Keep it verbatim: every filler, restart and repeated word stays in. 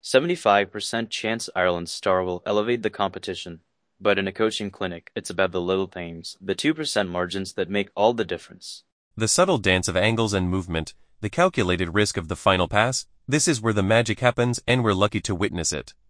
seventy-five percent chance Ireland's star will elevate the competition. But in a coaching clinic, it's about the little things, the two percent margins that make all the difference. The subtle dance of angles and movement, the calculated risk of the final pass, this is where the magic happens and we're lucky to witness it.